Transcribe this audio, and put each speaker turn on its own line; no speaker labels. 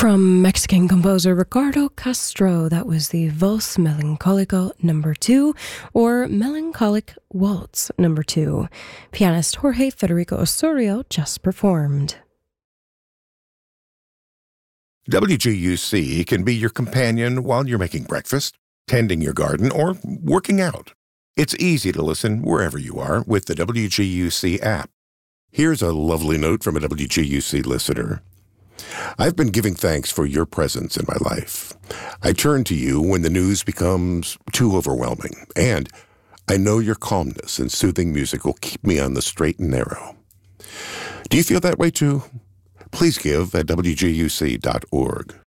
From Mexican composer Ricardo Castro, that was the Vals Melancolico No. 2, or Melancholic Waltz No. 2. Pianist Jorge Federico Osorio just performed.
WGUC can be your companion while you're making breakfast, tending your garden, or working out. It's easy to listen wherever you are with the WGUC app. Here's a lovely note from a WGUC listener. I've been giving thanks for your presence in my life. I turn to you when the news becomes too overwhelming, and I know your calmness and soothing music will keep me on the straight and narrow. Do you feel that way too? Please give at WGUC.org.